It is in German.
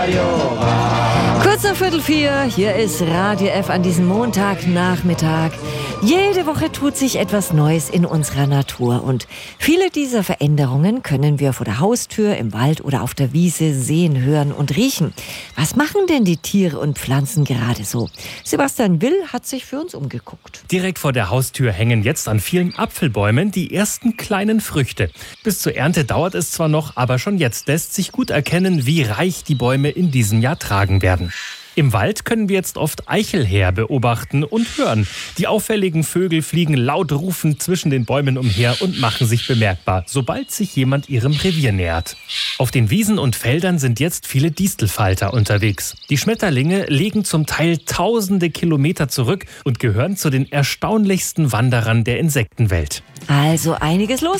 Kurz nach 3:45, hier ist Radio F an diesem Montagnachmittag. Jede Woche tut sich etwas Neues in unserer Natur und viele dieser Veränderungen können wir vor der Haustür, im Wald oder auf der Wiese sehen, hören und riechen. Was machen denn die Tiere und Pflanzen gerade so? Sebastian Will hat sich für uns umgeguckt. Direkt vor der Haustür hängen jetzt an vielen Apfelbäumen die ersten kleinen Früchte. Bis zur Ernte dauert es zwar noch, aber schon jetzt lässt sich gut erkennen, wie reich die Bäume in diesem Jahr tragen werden. Im Wald können wir jetzt oft Eichelhäher beobachten und hören. Die auffälligen Vögel fliegen laut rufend zwischen den Bäumen umher und machen sich bemerkbar, sobald sich jemand ihrem Revier nähert. Auf den Wiesen und Feldern sind jetzt viele Distelfalter unterwegs. Die Schmetterlinge legen zum Teil tausende Kilometer zurück und gehören zu den erstaunlichsten Wanderern der Insektenwelt. Also einiges los